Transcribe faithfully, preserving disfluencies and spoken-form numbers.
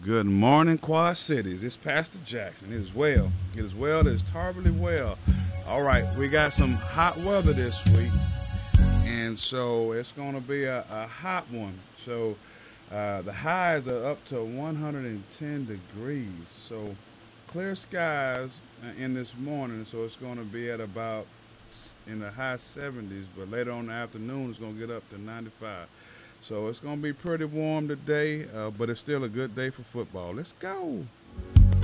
Good morning, Quad Cities. It's Pastor Jackson. It is well. It is well. It is terribly well. All right, we got some hot weather this week, and so it's going to be a, a hot one. So uh, the highs are up to one hundred ten degrees. So clear skies uh, in this morning. So it's going to be at about s- in the high seventies, but later on in the afternoon it's going to get up to ninety-five. So it's going to be pretty warm today, uh, but it's still a good day for football. Let's go.